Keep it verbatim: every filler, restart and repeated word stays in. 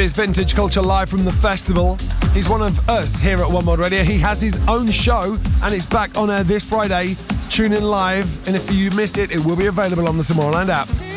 is Vintage Culture live from the festival. He's one of us here at One World Radio. He has his own show and it's back on air this Friday. Tune in live, and if you missed it, it will be available on the Tomorrowland app.